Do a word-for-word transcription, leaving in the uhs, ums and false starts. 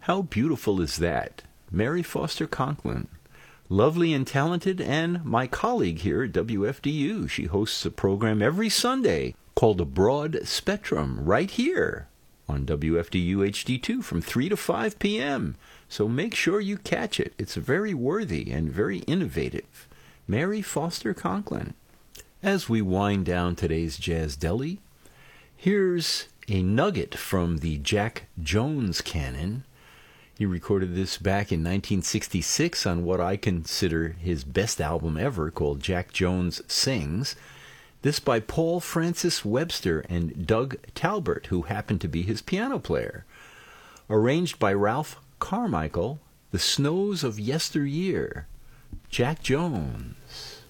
How beautiful is that? Mary Foster Conklin. Lovely and talented, and my colleague here at W F D U. She hosts a program every Sunday called A Broad Spectrum right here on W F D U H D two from three to five p.m. So make sure you catch it. It's very worthy and very innovative. Mary Foster Conklin. As we wind down today's Jazz Deli, here's a nugget from the Jack Jones canon. He recorded this back in nineteen sixty-six on what I consider his best album ever, called Jack Jones Sings. This by Paul Francis Webster and Doug Talbert, who happened to be his piano player. Arranged by Ralph Carmichael, The Snows of Yesteryear. Jack Jones.